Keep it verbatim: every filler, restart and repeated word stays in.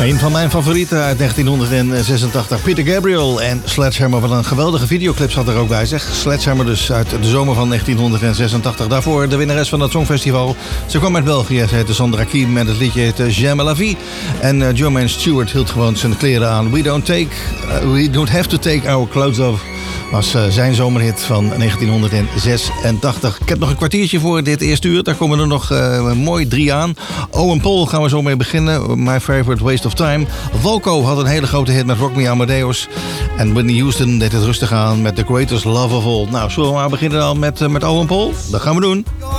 Een van mijn favorieten uit negentienhonderdzesentachtig, Peter Gabriel en Sledgehammer. Wat een geweldige videoclip zat er ook bij, zeg. Sledgehammer dus uit de zomer van negentienhonderdzesentachtig. Daarvoor de winnares van het Songfestival. Ze kwam uit België, ze heette Sandra Kiem en het liedje heette J'aime la vie. En uh, Jermaine Stewart hield gewoon zijn kleren aan. We don't take, uh, we don't have to take our clothes off. Was uh, zijn zomerhit van negentienhonderdzesentachtig. Ik heb nog een kwartiertje voor dit eerste uur. Daar komen er nog uh, mooi drie aan. Owen Paul gaan we zo mee beginnen. My Favorite Waste of Time. Volko had een hele grote hit met Rock Me Amadeus. En Whitney Houston deed het rustig aan met The Greatest Love of All. Nou, zullen we maar beginnen dan met, uh, met Owen Paul? Dat gaan we doen.